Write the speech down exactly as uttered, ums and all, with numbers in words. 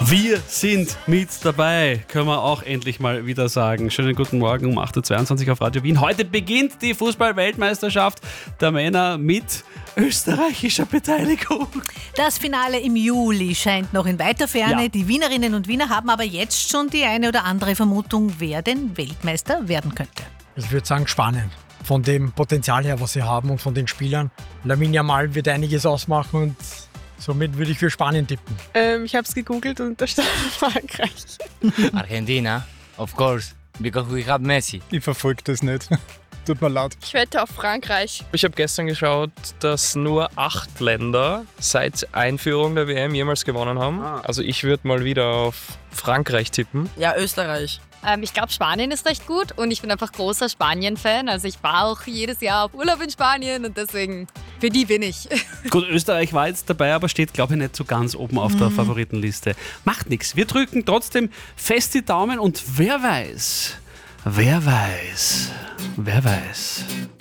Wir sind mit dabei, können wir auch endlich mal wieder sagen. Schönen guten Morgen um acht Uhr zweiundzwanzig auf Radio Wien. Heute beginnt die Fußball-Weltmeisterschaft der Männer mit österreichischer Beteiligung. Das Finale im Juli scheint noch in weiter Ferne. Ja. Die Wienerinnen und Wiener haben aber jetzt schon die eine oder andere Vermutung, wer denn Weltmeister werden könnte. Ich würde sagen Spanien. Von dem Potenzial her, was sie haben und von den Spielern. Lamine Yamal wird einiges ausmachen und somit würde ich für Spanien tippen. Ähm, ich habe es gegoogelt und da stand Frankreich. Argentina, of course, because we have Messi. Ich verfolge das nicht. Tut mir leid. Ich wette auf Frankreich. Ich habe gestern geschaut, dass nur acht Länder seit Einführung der W M jemals gewonnen haben. Also ich würde mal wieder auf Frankreich tippen. Ja, Österreich. Ähm, ich glaube, Spanien ist recht gut und ich bin einfach großer Spanien-Fan. Also ich war auch jedes Jahr auf Urlaub in Spanien und deswegen, für die bin ich. Gut, Österreich war jetzt dabei, aber steht, glaube ich, nicht so ganz oben auf der Favoritenliste. Macht nichts. Wir drücken trotzdem fest die Daumen und wer weiß, wer weiß, wer weiß.